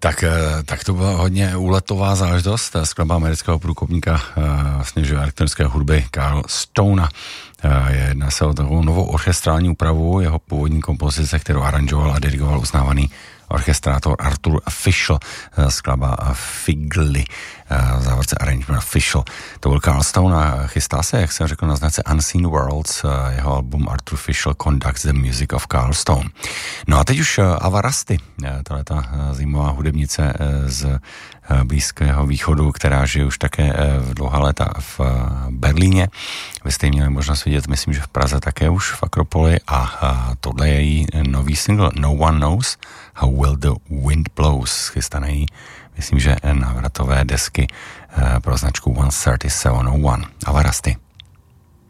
Tak to byla hodně úletová záležitost. Skladba amerického průkopníka vlastně elektronické hudby Carl Stona. Jedná se o takovou novou orchestrální úpravu jeho původní kompozice, kterou aranžoval a dirigoval uznávaný orchestrátor Arthur Fischl. Skladba Figli, v závorce arrangement Fischl. To byl Carl Stone a chystá se, jak jsem řekl, na značce Unseen Worlds, jeho album Arthur Fischl Conducts the Music of Carl Stone. No a teď už Ava Rusty, tato zajímavá hudebnice z Blízkého východu, která žije už také dlouhá léta v Berlíně. Vy jste měli možnost vidět, myslím, že v Praze také už v Akropoli a tohle je její nový single No One Knows How Will the Wind Blows, chystaný, myslím, že návratové desky pro značku 13701. Ava Rusty.